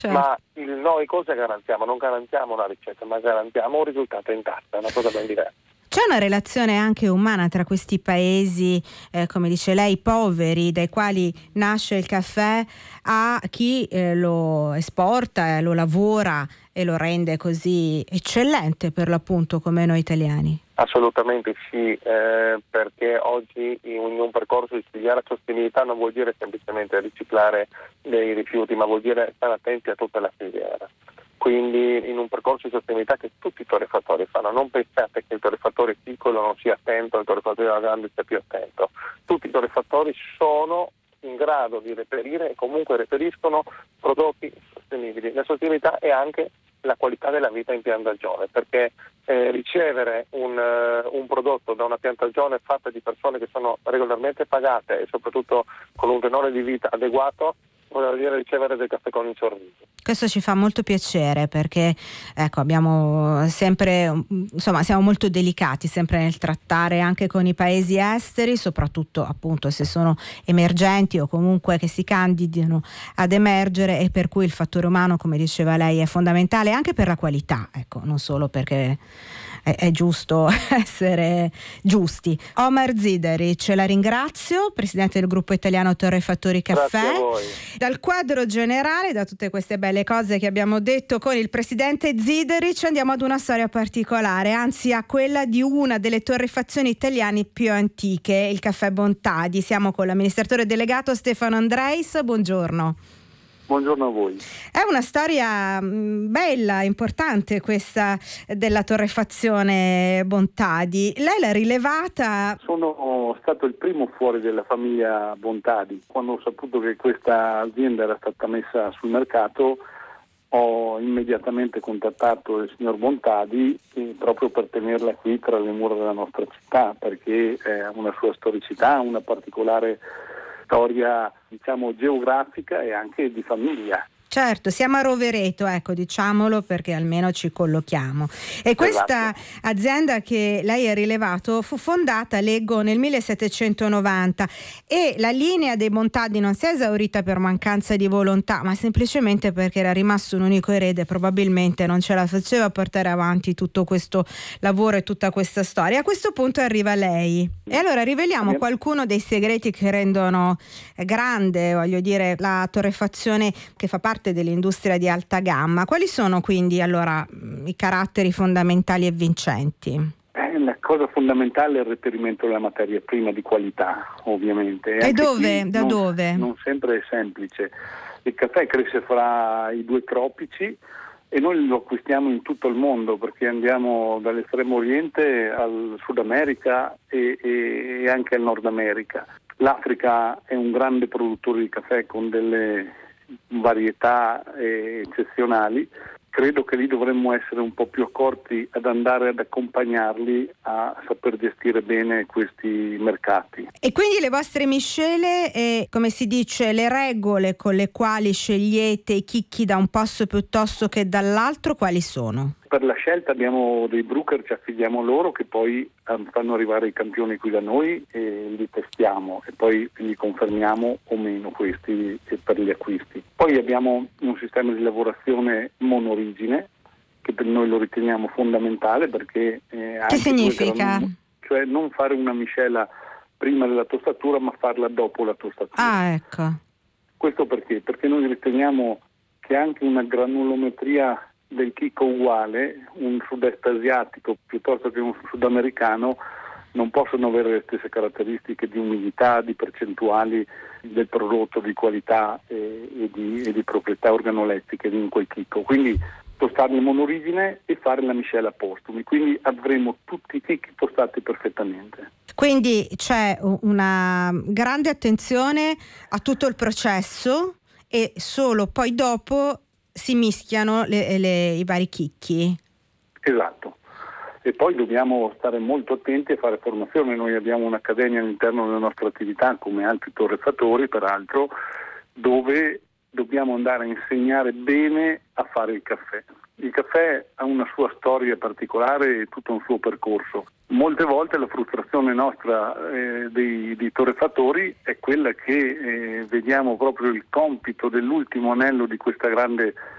Ma noi cosa garantiamo? Non garantiamo una ricetta, ma garantiamo un risultato in tasca, è una cosa ben diversa. C'è una relazione anche umana tra questi paesi, come dice lei, poveri, dai quali nasce il caffè, a chi lo esporta, lo lavora e lo rende così eccellente per l'appunto come noi italiani? Assolutamente sì, perché oggi in un percorso di studiare la sostenibilità non vuol dire semplicemente riciclare dei rifiuti, ma vuol dire stare attenti a tutta la filiera. Quindi in un percorso di sostenibilità che tutti i torrefattori fanno, non pensate che il torrefattore piccolo non sia attento, il torrefattore grande sia più attento. Tutti i torrefattori sono in grado di reperire e comunque reperiscono prodotti sostenibili. La sostenibilità è anche la qualità della vita in piantagione, perché ricevere un prodotto da una piantagione fatta di persone che sono regolarmente pagate e soprattutto con un tenore di vita adeguato vuol dire ricevere del caffè con il sorriso. Questo ci fa molto piacere perché abbiamo sempre, siamo molto delicati sempre nel trattare anche con i paesi esteri, soprattutto appunto se sono emergenti o comunque che si candidino ad emergere, e per cui il fattore umano, come diceva lei, è fondamentale anche per la qualità, non solo perché è giusto essere giusti. Omar Zidaric, la ringrazio, presidente del gruppo italiano Torrefattori Caffè. Grazie a voi. Dal quadro generale, da tutte queste belle cose che abbiamo detto con il presidente Zidaric, andiamo ad una storia particolare, anzi a quella di una delle torrefazioni italiane più antiche, il Caffè Bontadi. Siamo con l'amministratore delegato Stefano Andreis, buongiorno. Buongiorno a voi. È una storia bella, importante questa della torrefazione Bontadi. Lei l'ha rilevata? Sono stato il primo fuori della famiglia Bontadi. Quando ho saputo che questa azienda era stata messa sul mercato, ho immediatamente contattato il signor Bontadi proprio per tenerla qui tra le mura della nostra città, perché ha una sua storicità, una particolare storia, diciamo, geografica e anche di famiglia. Certo, siamo a Rovereto, diciamolo perché almeno ci collochiamo. E questa azienda che lei ha rilevato fu fondata, leggo, nel 1790, e la linea dei Bontadi non si è esaurita per mancanza di volontà, ma semplicemente perché era rimasto un unico erede, probabilmente non ce la faceva portare avanti tutto questo lavoro e tutta questa storia. A questo punto arriva lei. E allora riveliamo qualcuno dei segreti che rendono grande, voglio dire, la torrefazione che fa parte dell'industria di alta gamma. Quali sono quindi allora i caratteri fondamentali e vincenti? La cosa fondamentale è il reperimento della materia prima di qualità, ovviamente. E dove? Da dove? Non sempre è semplice. Il caffè cresce fra i due tropici e noi lo acquistiamo in tutto il mondo, perché andiamo dall'estremo oriente al Sud America e anche al Nord America. L'Africa è un grande produttore di caffè con delle varietà eccezionali. Credo che lì dovremmo essere un po' più accorti ad andare ad accompagnarli a saper gestire bene questi mercati. E quindi le vostre miscele e, come si dice, le regole con le quali scegliete i chicchi da un posto piuttosto che dall'altro, quali sono? Per la scelta abbiamo dei broker, ci affidiamo loro, che poi fanno arrivare i campioni qui da noi e li testiamo e poi li confermiamo o meno questi per gli acquisti. Poi abbiamo un sistema di lavorazione monorigine che per noi lo riteniamo fondamentale, perché che significa? Cioè non fare una miscela prima della tostatura ma farla dopo la tostatura. Ah, ecco. Questo perché? Perché noi riteniamo che anche una granulometria del chicco uguale, un sud-est asiatico piuttosto che un sudamericano, non possono avere le stesse caratteristiche di umidità, di percentuali del prodotto, di qualità e di proprietà organolettiche in quel chicco. Quindi tostarli in monorigine e fare la miscela a postumi, quindi avremo tutti i chicchi tostati perfettamente. Quindi c'è una grande attenzione a tutto il processo e solo poi dopo si mischiano i vari chicchi. Esatto. E poi dobbiamo stare molto attenti a fare formazione. Noi abbiamo un'accademia all'interno della nostra attività, come altri torrefatori peraltro, dove dobbiamo andare a insegnare bene a fare il caffè. Il caffè ha una sua storia particolare e tutto un suo percorso. Molte volte la frustrazione nostra dei torrefatori è quella che vediamo proprio il compito dell'ultimo anello di questa grande